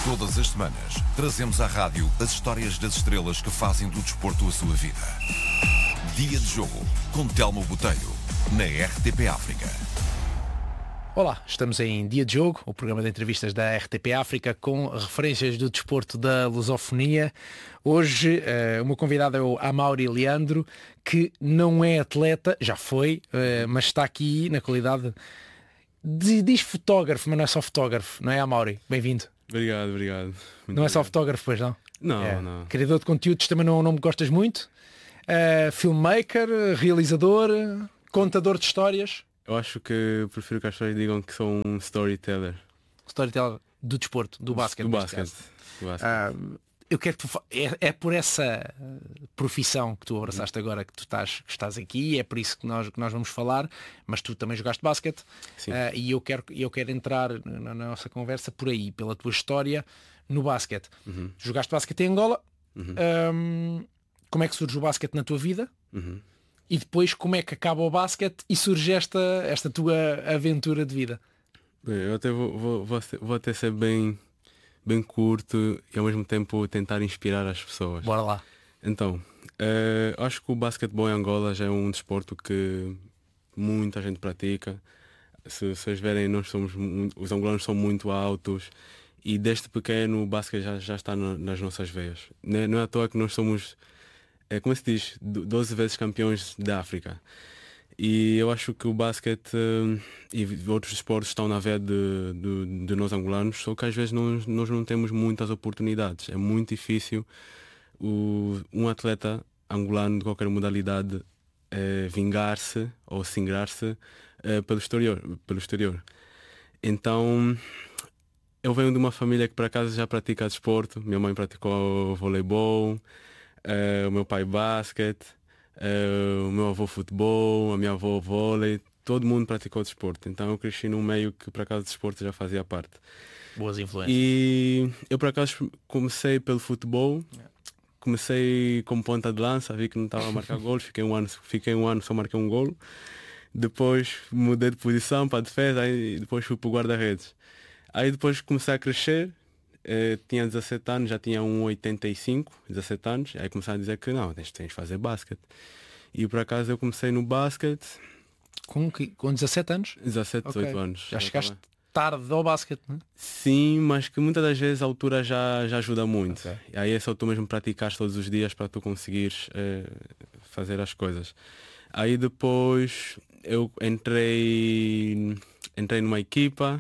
Todas as semanas, trazemos à rádio as histórias das estrelas que fazem do desporto a sua vida. Dia de Jogo, com Telmo Botelho, na RTP África. Olá, estamos em Dia de Jogo, o programa de entrevistas da RTP África com referências do desporto da lusofonia. Hoje o meu convidado é o Amaury Leandro, que não é atleta, já foi, mas está aqui na qualidade de, diz fotógrafo, mas não é só fotógrafo, não é, Amaury? Bem-vindo. Obrigado. Não é só fotógrafo, pois não? Não. Criador de conteúdos também não me gostas muito? Filmmaker, realizador, contador de histórias? Eu acho que prefiro que as pessoas digam que sou um storyteller. Storyteller do desporto, do basquete. Do basquete. Eu quero que tu é por essa profissão que tu abraçaste agora que estás aqui, é por isso que nós vamos falar, mas tu também jogaste basquete. E eu quero entrar na nossa conversa por aí, pela tua história no basquete. Jogaste basquete em Angola. Como é que surge o basquete na tua vida? E depois como é que acaba o basquete e surge esta tua aventura de vida? Bem, eu até vou até ser bem curto e ao mesmo tempo tentar inspirar as pessoas. Bora lá. Então, acho que o basquetebol em Angola já é um desporto que muita gente pratica. Se vocês verem, os angolanos são muito altos e desde pequeno o basquete já está nas nossas veias. Não é à toa que nós somos, como se diz, 12 vezes campeões da África. E eu acho que o basquete e outros esportes estão na veia de nós angolanos, só que às vezes nós não temos muitas oportunidades. É muito difícil um atleta angolano de qualquer modalidade vingar-se ou singrar-se pelo exterior. Então, eu venho de uma família que por acaso já pratica desporto. Minha mãe praticou voleibol, o meu pai basquete. O meu avô futebol, a minha avó vôlei, todo mundo praticou desporto. Então eu cresci num meio que por acaso de desporto já fazia parte. Boas influências. E eu por acaso comecei pelo futebol, comecei como ponta de lança, vi que não estava a marcar golos, fiquei um ano, só marquei um golo. Depois mudei de posição para a defesa, aí depois fui para o guarda-redes. Aí depois comecei a crescer. Tinha 17 anos, já tinha 1,85, 17 anos, aí começaram a dizer que não, tens de fazer basquete. E por acaso eu comecei no basquete. Com 17 anos? 17, 18 anos. Já chegaste tarde ao basquete, não é? Sim, mas que muitas das vezes a altura já ajuda muito. E aí é só tu mesmo praticares todos os dias para tu conseguires fazer as coisas. Aí depois eu entrei numa equipa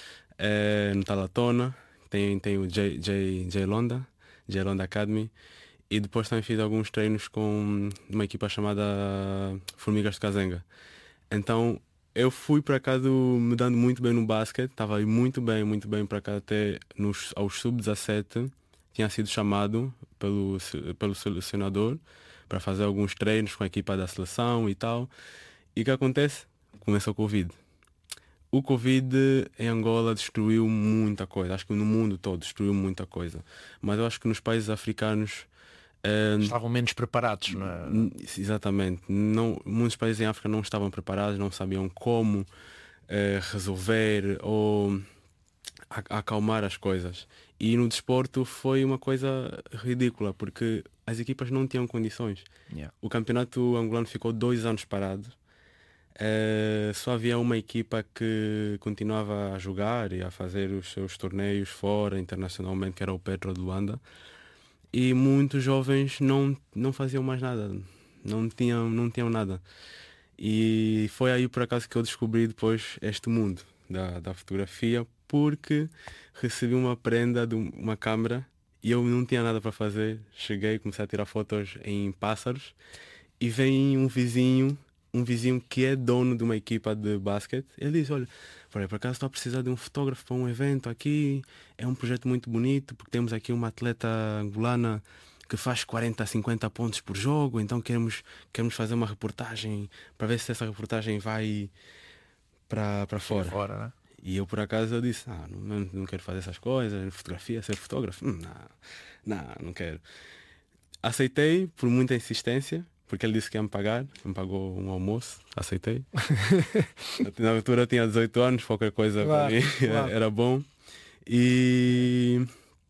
no Talatona. Tem o J Londa Academy, e depois também fiz alguns treinos com uma equipa chamada Formigas de Kazenga. Então eu fui para cá me dando muito bem no basquete, estava aí muito bem para cá até aos sub-17. Tinha sido chamado pelo selecionador para fazer alguns treinos com a equipa da seleção e tal. E o que acontece? Começou o Covid. O Covid em Angola destruiu muita coisa. Acho que no mundo todo destruiu muita coisa. Mas eu acho que nos países africanos estavam menos preparados, não é? Exatamente. Muitos países em África não estavam preparados, não sabiam como resolver ou acalmar as coisas. E no desporto foi uma coisa ridícula, porque as equipas não tinham condições. O campeonato angolano ficou 2 anos parado. Só havia uma equipa que continuava a jogar e a fazer os seus torneios fora, internacionalmente, que era o Petro de Luanda. E muitos jovens não faziam mais nada, não tinham nada. E foi aí por acaso que eu descobri depois este mundo da fotografia, porque recebi uma prenda de uma câmera e eu não tinha nada para fazer. Cheguei, comecei a tirar fotos em pássaros e vem um vizinho que é dono de uma equipa de basquete. Ele diz, olha, por acaso estou a precisar de um fotógrafo para um evento aqui, é um projeto muito bonito, porque temos aqui uma atleta angolana que faz 40 a 50 pontos por jogo, então queremos fazer uma reportagem para ver se essa reportagem vai para fora. Né? E eu por acaso eu disse, não quero fazer essas coisas, fotografia, ser fotógrafo, não quero. Aceitei por muita insistência, porque ele disse que ia me pagar, me pagou um almoço, aceitei. Na altura eu tinha 18 anos, qualquer coisa para mim era bom. E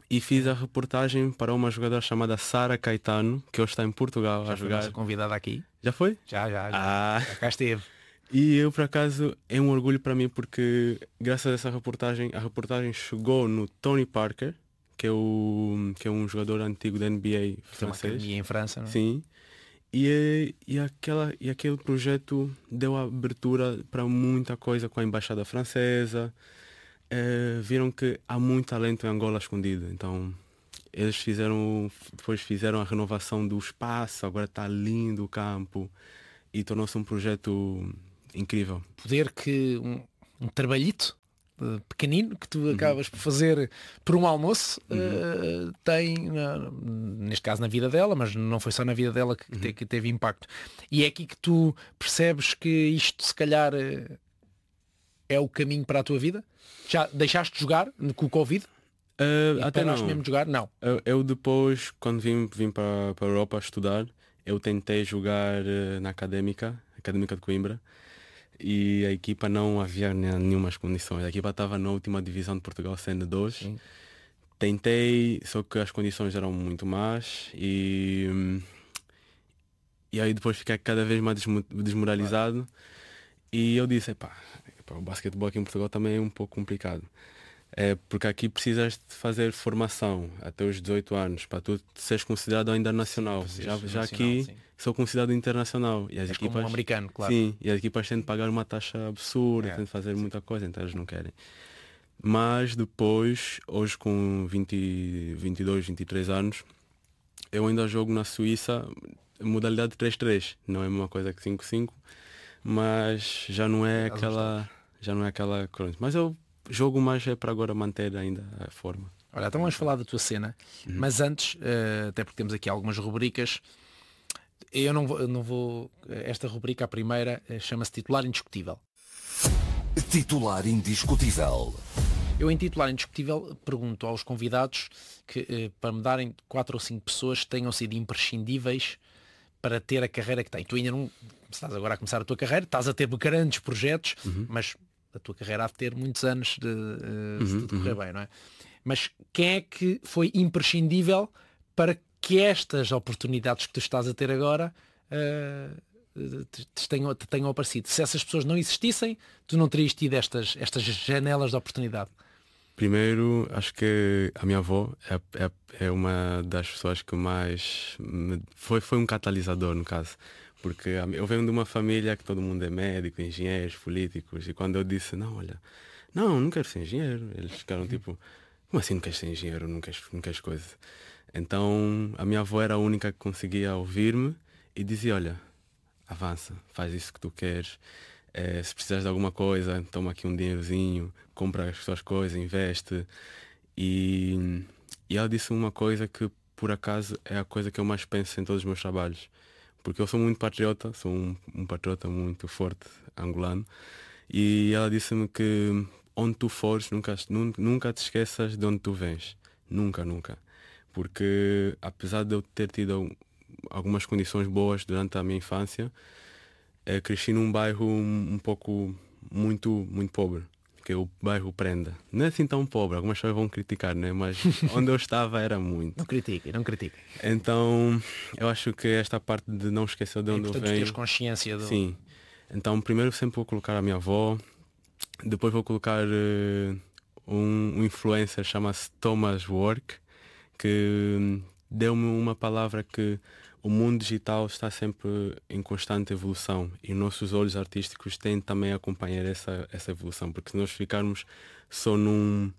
e fiz a reportagem para uma jogadora chamada Sara Caetano, que hoje está em Portugal Já a foi jogar. nossa convidada aqui? Já foi? Já. Ah. Já cá esteve. E eu, por acaso, é um orgulho para mim porque graças a essa reportagem, a reportagem chegou no Tony Parker, que é um jogador antigo da NBA Tem uma francês. academia em França, não é? Sim. E aquele projeto deu abertura para muita coisa com a Embaixada Francesa. Viram que há muito talento em Angola escondido. Então eles depois fizeram a renovação do espaço, agora está lindo o campo e tornou-se um projeto incrível. Poder que um trabalhito pequenino que tu acabas por fazer por um almoço tem, neste caso na vida dela, mas não foi só na vida dela que teve impacto. E é aqui que tu percebes que isto se calhar é o caminho para a tua vida? Já deixaste de jogar com o Covid? Até não. Mesmo de jogar? Não. Eu depois, quando vim para a Europa estudar, eu tentei jogar na Académica de Coimbra, e a equipa não havia nenhumas condições. A equipa estava na última divisão de Portugal, CN2. Sim. Tentei, só que as condições eram muito más e aí depois fiquei cada vez mais desmoralizado. E eu disse, o basquetebol aqui em Portugal também é um pouco complicado. Porque aqui precisas de fazer formação até os 18 anos para tu seres considerado ainda nacional. Já aqui sou considerado internacional. E as equipas, como um americano, claro. Sim, e as equipas têm de pagar uma taxa absurda, têm de fazer muita coisa, então eles não querem. Mas depois, hoje com 22, 23 anos, eu ainda jogo na Suíça modalidade 3-3. Não é a mesma coisa que 5-5, mas já não é aquela mas eu jogo mais para agora manter ainda a forma. Olha, então vamos falar da tua cena, mas antes, até porque temos aqui algumas rubricas, eu não vou esta rubrica, a primeira, chama-se Titular Indiscutível. Titular Indiscutível. Eu, em Titular Indiscutível, pergunto aos convidados que, para me darem 4 ou 5 pessoas que tenham sido imprescindíveis para ter a carreira que tem. Tu ainda não estás agora a começar a tua carreira, estás a ter grandes projetos, mas a tua carreira há de ter muitos anos de tudo correr bem, não é? Mas quem é que foi imprescindível para que estas oportunidades que tu estás a ter agora te tenham aparecido? Se essas pessoas não existissem, tu não terias tido estas janelas de oportunidade. Primeiro, acho que a minha avó é uma das pessoas que mais foi um catalisador, no caso. Porque eu venho de uma família que todo mundo é médico, engenheiros, políticos, e quando eu disse, não quero ser engenheiro, eles ficaram tipo, como assim não queres ser engenheiro, não queres coisa? Então a minha avó era a única que conseguia ouvir-me e dizia, olha, avança, faz isso que tu queres, se precisares de alguma coisa, toma aqui um dinheirozinho, compra as tuas coisas, investe. E ela disse uma coisa que por acaso é a coisa que eu mais penso em todos os meus trabalhos. Porque eu sou muito patriota, sou um patriota muito forte, angolano, e ela disse-me que onde tu fores, nunca te esqueças de onde tu vens. Nunca. Porque apesar de eu ter tido algumas condições boas durante a minha infância, cresci num bairro um pouco muito pobre, que é o bairro Prenda. Não é assim tão pobre, algumas pessoas vão criticar, né? Mas onde eu estava era muito. Não critiquem. Então, eu acho que esta parte de não esquecer de onde eu venho... teres consciência do... Sim. Então, primeiro sempre vou colocar a minha avó, depois vou colocar um influencer, chama-se Thomas Work, que deu-me uma palavra que o mundo digital está sempre em constante evolução e nossos olhos artísticos têm também a acompanhar essa evolução, porque se nós ficarmos só num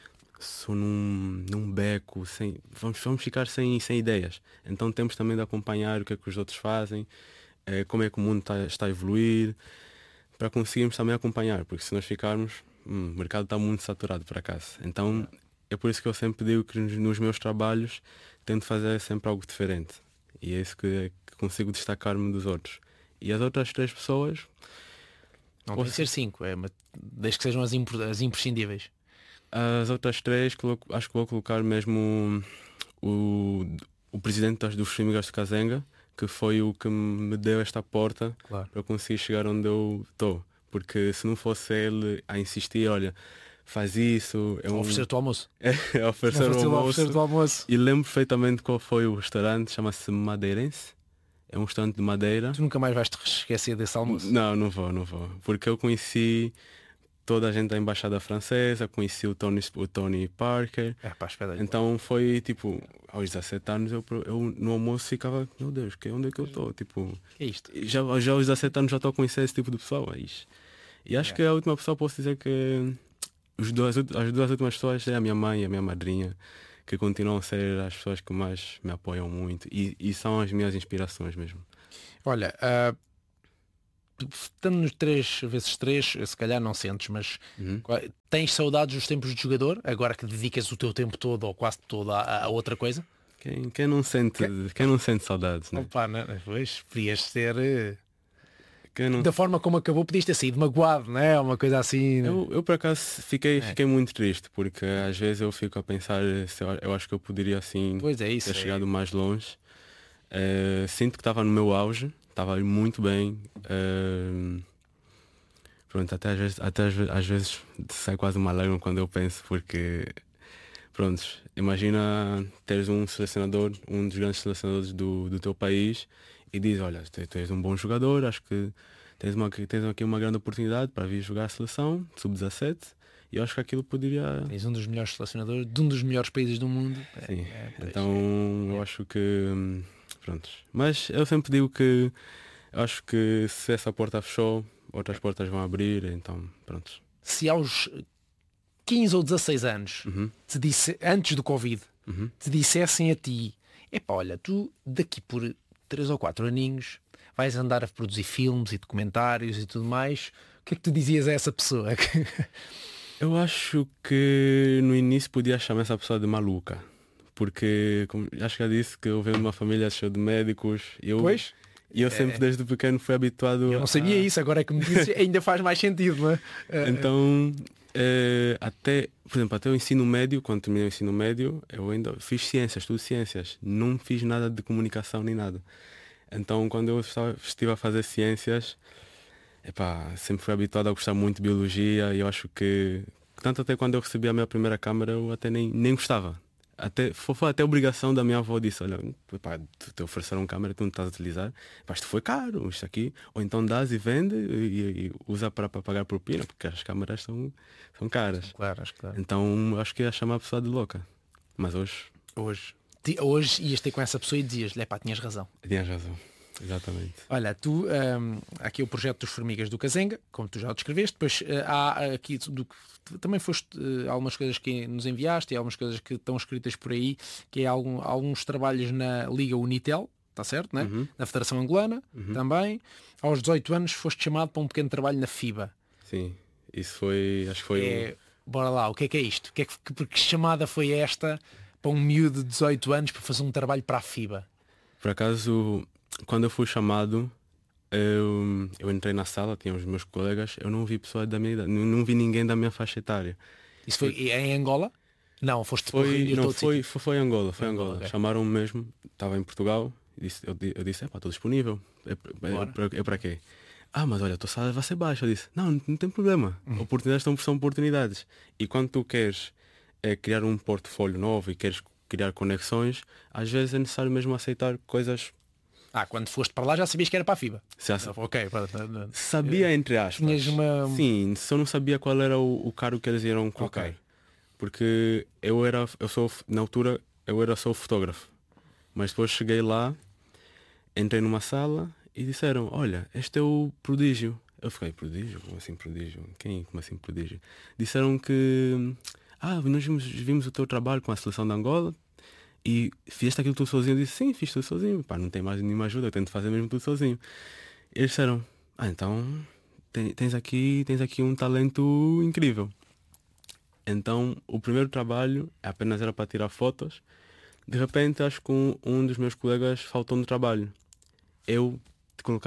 beco, vamos ficar sem ideias. Então temos também de acompanhar o que é que os outros fazem, como é que o mundo está a evoluir, para conseguirmos também acompanhar, porque se nós ficarmos, o mercado está muito saturado por acaso. Então é por isso que eu sempre digo que nos meus trabalhos tento fazer sempre algo diferente. E é isso que consigo destacar-me dos outros. E as outras 3 pessoas... Não tem que ser 5, desde que sejam as imprescindíveis. As outras 3, acho que vou colocar mesmo o presidente dos Formigas de Kazenga, que foi o que me deu esta porta, claro, para conseguir chegar onde eu estou. Porque se não fosse ele a insistir, olha, faz isso. Oferecer-te o almoço. É oferecer o almoço. almoço. E lembro perfeitamente qual foi o restaurante, chama-se Madeirense. É um restaurante de Madeira. Tu nunca mais vais te esquecer desse almoço. Não vou. Porque eu conheci toda a gente da Embaixada Francesa, conheci o Tony Parker. Então foi tipo, aos 17 anos eu no almoço ficava, meu Deus, onde é que eu estou? Tipo, que é isto? Já aos 17 anos já estou a conhecer esse tipo de pessoa. E acho que a última pessoa posso dizer que as duas últimas pessoas é a minha mãe e a minha madrinha, que continuam a ser as pessoas que mais me apoiam muito e são as minhas inspirações mesmo. Olha, estando nos 3x3, se calhar não sentes, mas tens saudades dos tempos de jogador, agora que dedicas o teu tempo todo ou quase todo a outra coisa? Quem não sente saudades, né? Opa, não, pois, podias ser... Da forma como acabou, podias ter saído magoado, não é? Uma coisa assim. Eu por acaso fiquei muito triste, porque às vezes eu fico a pensar, eu acho que eu poderia assim ter chegado mais longe. Sinto que estava no meu auge, estava muito bem. Pronto, até às vezes sai quase uma lágrima quando eu penso, porque pronto, imagina teres um dos grandes selecionadores do teu país e diz, olha, tu és um bom jogador, acho que tens aqui uma grande oportunidade para vir jogar a seleção, sub-17, e eu acho que aquilo poderia... És um dos melhores selecionadores de um dos melhores países do mundo. Sim, eu acho que... Pronto. Mas eu sempre digo que acho que se essa porta fechou, outras portas vão abrir, então pronto. Se aos 15 ou 16 anos, antes do Covid, te dissessem a ti, epá, olha, tu daqui por 3 ou 4 aninhos vais andar a produzir filmes e documentários e tudo mais, o que é que tu dizias a essa pessoa? Eu acho que no início podia chamar essa pessoa de maluca, porque acho que já disse que eu venho de uma família cheia de médicos e eu sempre desde pequeno fui habituado. Eu não sabia isso, agora é que me dizes, ainda faz mais sentido, não é? Então por exemplo, até o ensino médio, quando terminei o ensino médio, eu ainda fiz ciências, tudo ciências, não fiz nada de comunicação nem nada. Então quando eu estive a fazer ciências, sempre fui habituado a gostar muito de biologia, e eu acho que tanto até quando eu recebi a minha primeira câmara eu até nem gostava. Foi até obrigação da minha avó, disse, olha, tu te ofereceram câmera, tu não estás a utilizar, isto foi caro, isto aqui, ou então dás e vende e usa para pagar propina, porque as câmaras são caras. Claro. Então acho que ia chamar a pessoa de louca. Mas Hoje ias ter com essa pessoa e dizias-lhe, tinhas razão. Tinhas razão, exatamente. Olha, tu, aqui é o projeto dos Formigas do Kazenga, como tu já o descreveste, depois há aqui também foste algumas coisas que nos enviaste e algumas coisas que estão escritas por aí, que é alguns trabalhos na Liga Unitel, está certo, né? Na Federação Angolana, também. Aos 18 anos foste chamado para um pequeno trabalho na FIBA. Sim, isso foi, acho que foi... Bora lá, o que é isto? Que chamada foi esta para um miúdo de 18 anos para fazer um trabalho para a FIBA? Por acaso, quando eu fui chamado, eu entrei na sala, tinha os meus colegas, eu não vi pessoa da minha idade, não vi ninguém da minha faixa etária. Isso foi em Angola? Não, foi em Angola, foi em Angola. Okay. Chamaram-me mesmo, estava em Portugal, eu disse, estou disponível. É para quê? Mas olha, a tua sala vai ser baixa. Eu disse, não tem problema. Oportunidades são oportunidades. E quando tu queres criar um portfólio novo e queres criar conexões, às vezes é necessário mesmo aceitar coisas. Quando foste para lá já sabias que era para a FIBA. Ok. Sabia, entre aspas. Sim, só não sabia qual era o cargo que eles iam colocar. Okay. Porque na altura eu era só fotógrafo. Mas depois cheguei lá, entrei numa sala e disseram, olha, este é o Prodígio. Eu fiquei, Prodígio? Como assim Prodígio? Como assim Prodígio? Disseram que nós vimos o teu trabalho com a seleção de Angola e fizeste aquilo tudo sozinho. Eu disse, sim, fiz tudo sozinho. Não tem mais nenhuma ajuda, eu tento fazer mesmo tudo sozinho. Eles disseram, então tens aqui um talento incrível. Então o primeiro trabalho apenas era para tirar fotos. De repente acho que um dos meus colegas faltou no trabalho. Eu